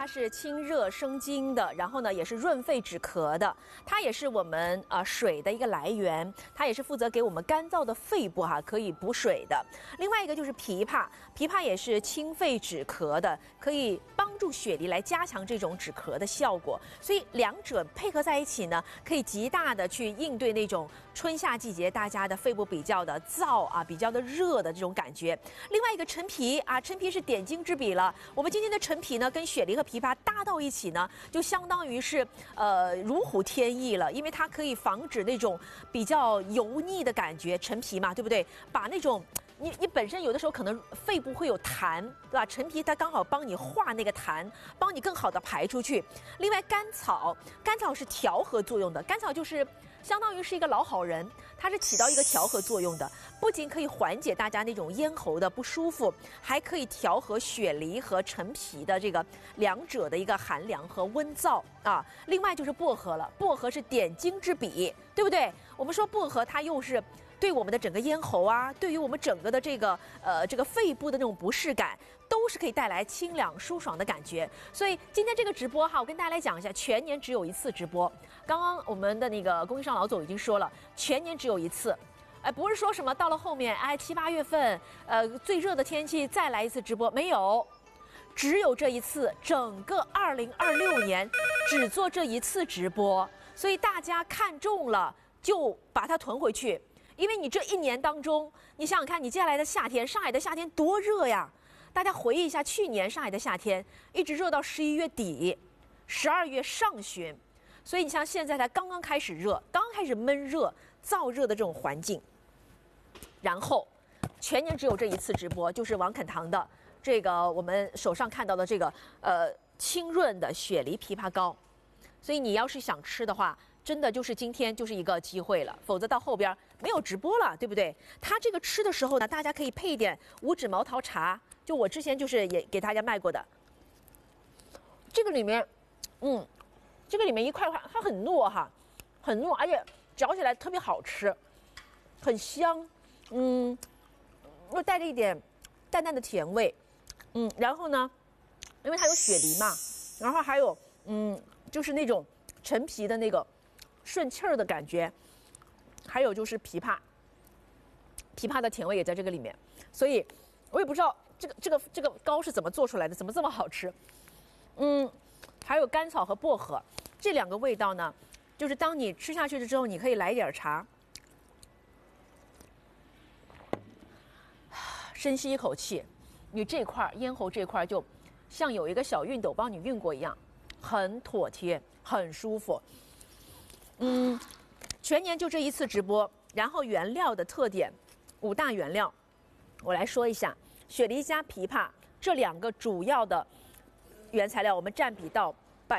它是清热生津的，然后呢也是润肺止咳的，它也是我们水的一个来源，它也是负责给我们干燥的肺部可以补水的。另外一个就是枇杷，枇杷也是清肺止咳的，可以帮助雪梨来加强这种止咳的效果。所以两者配合在一起呢，可以极大的去应对那种春夏季节大家的肺部比较的燥比较的热的这种感觉。另外一个陈皮陈皮是点睛之笔了。我们今天的陈皮呢，跟雪梨和枇杷搭到一起呢，就相当于是如虎添翼了，因为它可以防止那种比较油腻的感觉。陈皮嘛，对不对？把那种你本身有的时候可能肺部会有痰，对吧？陈皮它刚好帮你化那个痰，帮你更好的排出去。另外甘草是调和作用的，甘草就是相当于是一个老好人，它是起到一个调和作用的，不仅可以缓解大家那种咽喉的不舒服，还可以调和雪梨和陈皮的这个两者的一个寒凉和温燥另外就是薄荷了，薄荷是点睛之笔，对不对？我们说薄荷它又是对我们的整个咽喉对于我们整个的这个肺部的那种不适感，都是可以带来清凉舒爽的感觉。所以今天这个直播我跟大家来讲一下，全年只有一次直播。刚刚我们的那个龚一尚老总已经说了，全年只有一次。不是说什么到了后面7、8月份最热的天气再来一次直播，没有，只有这一次，整个2026年只做这一次直播。所以大家看中了就把它囤回去，因为你这一年当中，你想想看，你接下来的夏天，上海的夏天多热呀！大家回忆一下，去年上海的夏天一直热到11月底、12月上旬，所以你像现在才刚刚开始热，刚刚开始闷热、燥热的这种环境。然后全年只有这一次直播，就是王肯堂的这个我们手上看到的这个清润的雪梨枇杷膏。所以你要是想吃的话，真的就是今天就是一个机会了，否则到后边没有直播了，对不对？它这个吃的时候呢，大家可以配一点五指毛桃茶，就我之前就是也给大家卖过的。这个里面，这个里面一块它很糯很糯，而且嚼起来特别好吃，很香，又带着一点淡淡的甜味，然后呢，因为它有雪梨嘛，然后还有就是那种陈皮的那个顺气儿的感觉，还有就是枇杷的甜味也在这个里面，所以我也不知道这个膏是怎么做出来的，怎么这么好吃。还有甘草和薄荷这两个味道呢，就是当你吃下去了之后，你可以来一点茶，深吸一口气，你这块咽喉这块就像有一个小熨斗帮你熨过一样，很妥帖，很舒服。全年就这一次直播，然后原料的特点，5大原料，我来说一下。雪梨加枇杷这两个主要的原材料，我们占比到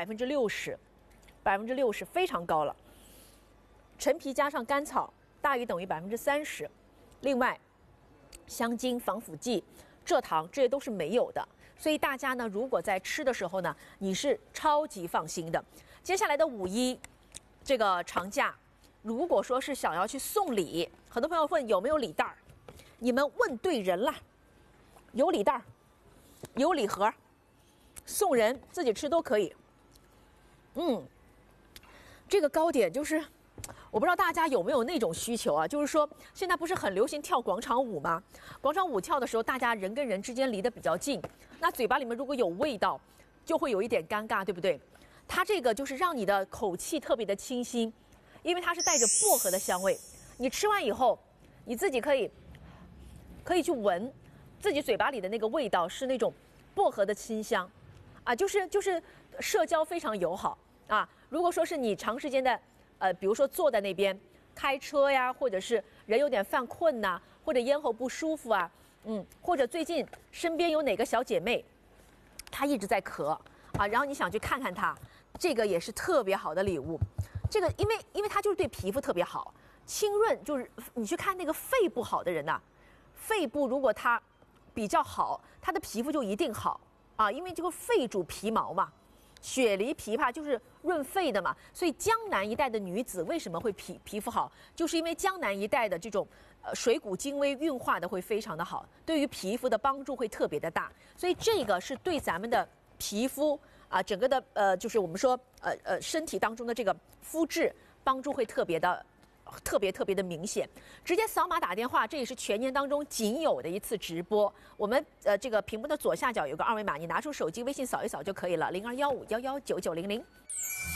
60%，60%非常高了。陈皮加上甘草大于等于30%，另外香精、防腐剂、蔗糖这些都是没有的。所以大家呢，如果在吃的时候呢，你是超级放心的。接下来的5·1这个长假，如果说是想要去送礼，很多朋友问有没有礼袋，你们问对人了，有礼袋，有礼盒，送人自己吃都可以。这个糕点就是我不知道大家有没有那种需求啊，就是说现在不是很流行跳广场舞吗？广场舞跳的时候，大家人跟人之间离得比较近，那嘴巴里面如果有味道，就会有一点尴尬，对不对？它这个就是让你的口气特别的清新，因为它是带着薄荷的香味。你吃完以后，你自己可以去闻自己嘴巴里的那个味道，是那种薄荷的清香，就是社交非常友好啊。如果说是你长时间的比如说坐在那边开车呀，或者是人有点犯困呐，或者咽喉不舒服或者最近身边有哪个小姐妹她一直在咳然后你想去看看她，这个也是特别好的礼物。这个因为它就是对皮肤特别好，清润，就是你去看那个肺不好的人呐，肺部如果它比较好，它的皮肤就一定好因为这个肺主皮毛嘛。雪梨枇杷就是润肺的嘛，所以江南一带的女子为什么会皮肤好，就是因为江南一带的这种水谷精微运化的会非常的好，对于皮肤的帮助会特别的大，所以这个是对咱们的皮肤整个的就是我们说身体当中的这个肤质帮助会特别的明显。直接扫码打电话，这也是全年当中仅有的一次直播。我们这个屏幕的左下角有个二维码，你拿出手机微信扫一扫就可以了，0215119900。